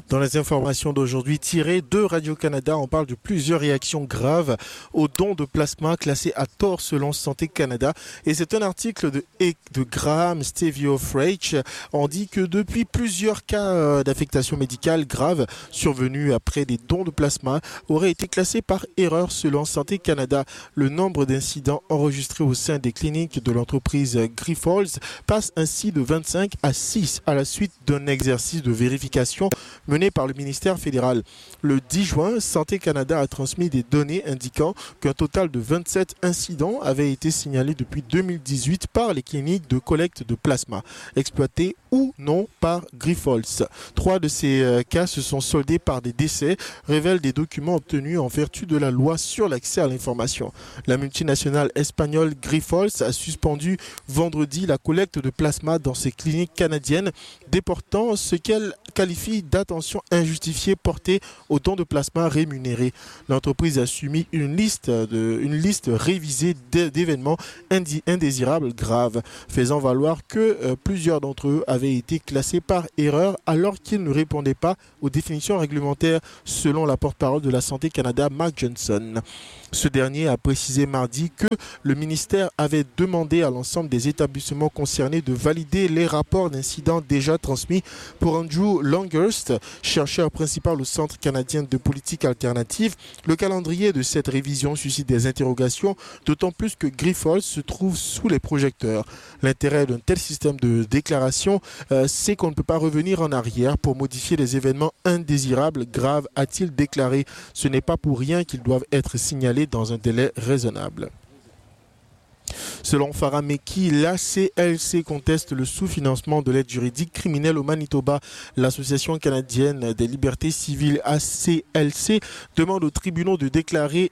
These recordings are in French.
Dans les informations d'aujourd'hui tirées de Radio-Canada, on parle de plusieurs réactions graves au don de plasma classé à tort selon Santé Canada. Et c'est un article de Graham Stevio-Freich. On dit que depuis plusieurs cas d'affectation médicale grave survenus après des dons de plasma auraient été classés par erreur selon Santé Canada. Le nombre d'incidents enregistrés au sein des cliniques de l'entreprise Grifols passe ainsi de 25 à 6 à la suite d'un exercice de vérification mené par le ministère fédéral. Le 10 juin, Santé Canada a transmis des données indiquant qu'un total de 27 incidents avaient été signalés depuis 2018 par les cliniques de collecte de plasma, exploitées ou non par Grifols. 3 de ces cas se sont soldés par des décès, révèlent des documents obtenus en vertu de la loi sur l'accès à l'information. La multinationale espagnole Grifols a suspendu vendredi la collecte de plasma dans ses cliniques canadiennes, déportant ce qu'elle qualifie d'attention injustifiée portée aux dons de plasma rémunérés. L'entreprise a soumis une liste révisée d'événements indésirables graves, faisant valoir que plusieurs d'entre eux avaient été classés par erreur alors qu'ils ne répondaient pas aux définitions réglementaires, selon la porte-parole de la Santé Canada, Mark Johnson. Ce dernier a précisé mardi que le ministère avait demandé à l'ensemble des établissements concernés de valider les rapports d'incidents déjà transmis. Pour Andrew Longhurst, chercheur principal au Centre canadien de politique alternative, le calendrier de cette révision suscite des interrogations, d'autant plus que Grifols se trouve sous les projecteurs. L'intérêt d'un tel système de déclaration, c'est qu'on ne peut pas revenir en arrière pour modifier les événements indésirables graves, a-t-il déclaré. Ce n'est pas pour rien qu'ils doivent être signalés dans un délai raisonnable. Selon Farah Meki, l'ACLC conteste le sous-financement de l'aide juridique criminelle au Manitoba. L'Association canadienne des libertés civiles ACLC demande aux tribunaux de déclarer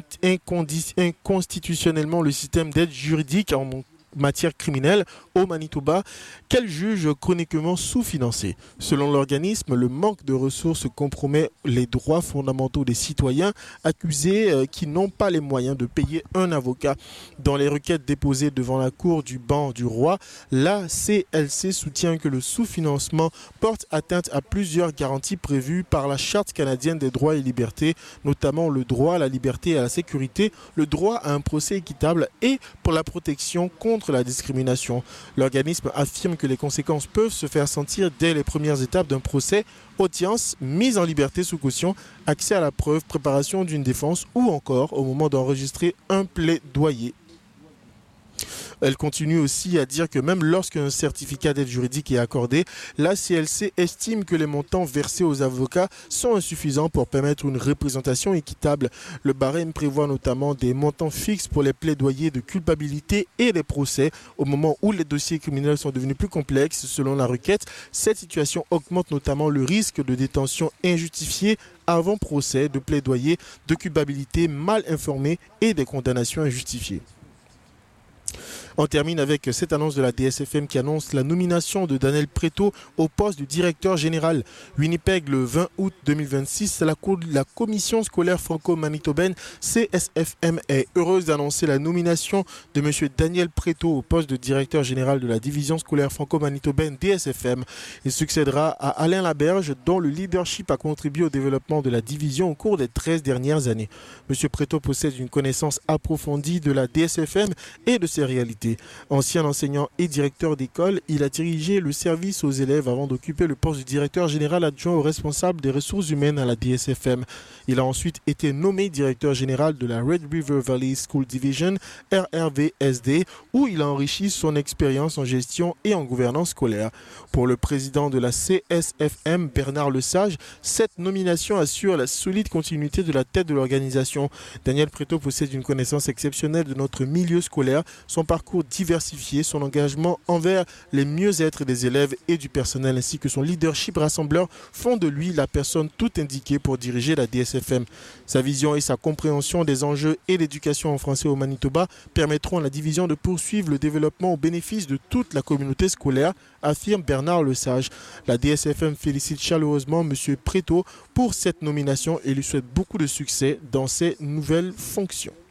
inconstitutionnellement le système d'aide juridique en matière criminelle au Manitoba, qu'elle juge chroniquement sous-financé. Selon l'organisme, le manque de ressources compromet les droits fondamentaux des citoyens accusés qui n'ont pas les moyens de payer un avocat. Dans les requêtes déposées devant la cour du banc du roi, la CLC soutient que le sous-financement porte atteinte à plusieurs garanties prévues par la Charte canadienne des droits et libertés, notamment le droit à la liberté et à la sécurité, le droit à un procès équitable et pour la protection contre la discrimination. L'organisme affirme que les conséquences peuvent se faire sentir dès les premières étapes d'un procès, audience, mise en liberté sous caution, accès à la preuve, préparation d'une défense ou encore au moment d'enregistrer un plaidoyer. Elle continue aussi à dire que même lorsqu'un certificat d'aide juridique est accordé, la CLC estime que les montants versés aux avocats sont insuffisants pour permettre une représentation équitable. Le barème prévoit notamment des montants fixes pour les plaidoyers de culpabilité et les procès. Au moment où les dossiers criminels sont devenus plus complexes, selon la requête, cette situation augmente notamment le risque de détention injustifiée avant procès, de plaidoyer, de culpabilité mal informée et des condamnations injustifiées. On termine avec cette annonce de la DSFM qui annonce la nomination de Daniel Preto au poste de directeur général. Winnipeg, le 20 août 2026, la commission scolaire franco-manitobaine CSFM est heureuse d'annoncer la nomination de M. Daniel Preto au poste de directeur général de la division scolaire franco-manitobaine DSFM. Il succédera à Alain Laberge, dont le leadership a contribué au développement de la division au cours des 13 dernières années. M. Preto possède une connaissance approfondie de la DSFM et de ses réalités. Ancien enseignant et directeur d'école, il a dirigé le service aux élèves avant d'occuper le poste de directeur général adjoint au responsable des ressources humaines à la DSFM. Il a ensuite été nommé directeur général de la Red River Valley School Division, RRVSD, où il a enrichi son expérience en gestion et en gouvernance scolaire. Pour le président de la CSFM, Bernard Lesage, cette nomination assure la solide continuité de la tête de l'organisation. Daniel Preto possède une connaissance exceptionnelle de notre milieu scolaire, son parcours diversifié, son engagement envers les mieux-être des élèves et du personnel ainsi que son leadership rassembleur font de lui la personne toute indiquée pour diriger la DSFM. Sa vision et sa compréhension des enjeux et l'éducation en français au Manitoba permettront à la division de poursuivre le développement au bénéfice de toute la communauté scolaire, affirme Bernard Lesage. La DSFM félicite chaleureusement M. Preto pour cette nomination et lui souhaite beaucoup de succès dans ses nouvelles fonctions.